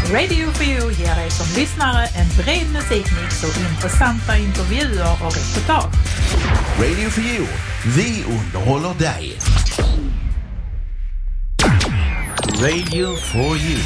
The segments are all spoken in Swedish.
Radio for You ger dig som lyssnare en bred musikmix och intressanta intervjuer och reportage. Radio for You, vi underhåller dig. Radio for You.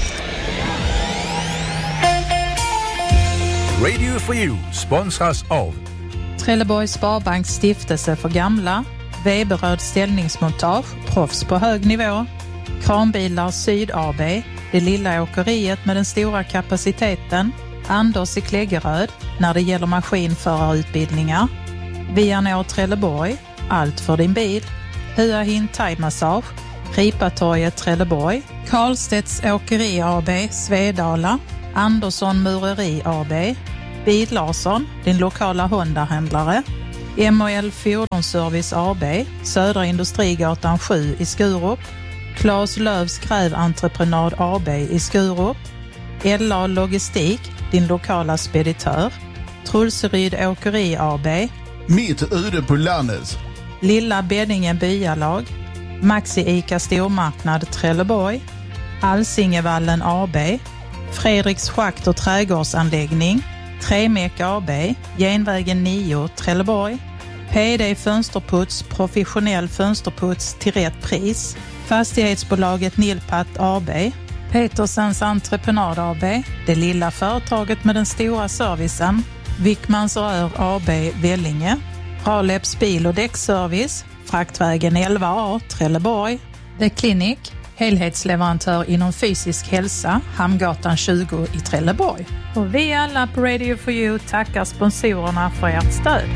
Radio for You sponsras av Trelleborgs Sparbanks stiftelse för gamla, Weberöd ställningsmontage, proffs på hög nivå, Kranbilar Syd AB, det lilla åkeriet med den stora kapaciteten, Anders i Kläggeröd när det gäller maskinförarutbildningar, Vianor Trelleborg, allt för din bil, Hua Hin Thai Massage, Ripatorget Trelleborg, Karlstedts Åkeri AB, Svedala, Andersson Mureri AB, Bil Larsson, din lokala Honda-händlare, MOL Fordonsservice AB, Södra Industrigatan 7 i Skurup, Claes Lövs Gräventreprenad AB i Skurup, LA Logistik, din lokala speditör, Trulseryd Åkeri AB, Mitt ute på landet, Lilla Beddinge Byalag, Maxi Ica Stormarknad Trelleborg, Alsingevallen AB, Fredriks Schakt och trädgårdsanläggning, Tremek AB, Genvägen 9 Trelleborg, PD Fönsterputs, professionell fönsterputs till rätt pris, Fastighetsbolaget Nilpat AB, Petersens Entreprenad AB, det lilla företaget med den stora servicen, Wickmans Rör AB Vellinge, Raleps bil- och däckservice, Fraktvägen 11A Trelleborg, The Clinic, helhetsleverantör inom fysisk hälsa, Hamngatan 20 i Trelleborg. Och vi alla på Radio for You tackar sponsorerna för ert stöd.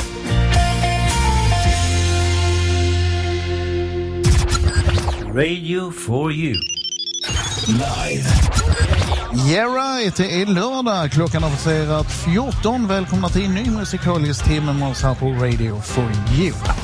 Radio for You. Live. Yeah right, det är lördag, klockan har passerat 14. Välkomna till en ny musikalisk timme med oss här på Radio for You.